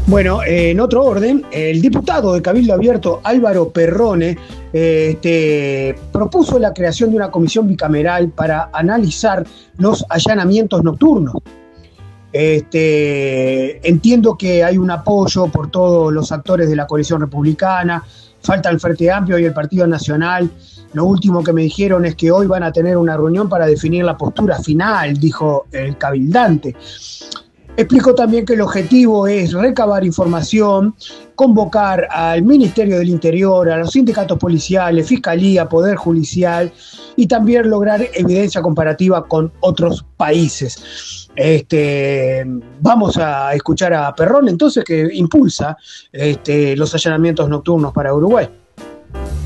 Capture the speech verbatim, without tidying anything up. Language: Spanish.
Bueno, eh, en otro orden, el diputado de Cabildo Abierto Álvaro Perrone eh, este, propuso la creación de una comisión bicameral para analizar los allanamientos nocturnos. Este, entiendo que hay un apoyo por todos los actores de la coalición republicana, falta el Frente Amplio y el Partido Nacional. Lo último que me dijeron es que hoy van a tener una reunión para definir la postura final, dijo el cabildante. Explicó también que el objetivo es recabar información, convocar al Ministerio del Interior, a los sindicatos policiales, Fiscalía, Poder Judicial y también lograr evidencia comparativa con otros países. Este, vamos a escuchar a Perrone entonces, que impulsa este, los allanamientos nocturnos para Uruguay.